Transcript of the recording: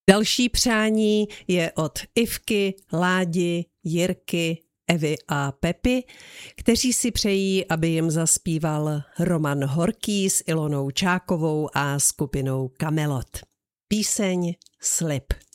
Další přání je od Ivky, Ládi, Jirky, Evy a Pepy, kteří si přejí, aby jim zaspíval Roman Horký s Ilonou Čákovou a skupinou Kamelot. Píseň Slib.